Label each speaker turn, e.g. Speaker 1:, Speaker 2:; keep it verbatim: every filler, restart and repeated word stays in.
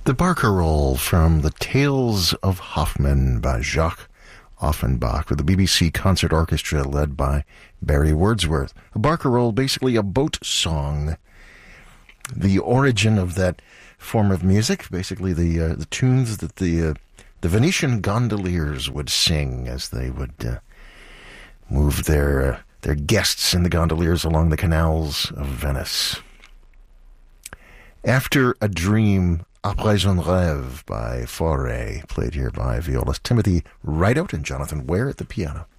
Speaker 1: The Barcarolle from The Tales of Hoffmann by Jacques Offenbach with the B B C Concert Orchestra led by Barry Wordsworth. A barcarolle, basically a boat song. The origin of that form of music, basically the uh, the tunes that the uh, the Venetian gondoliers would sing as they would uh, move their uh, their guests in the gondoliers along the canals of Venice. After a Dream, Après un rêve by Fauré, played here by violist Timothy Rideout and Jonathan Ware at the piano.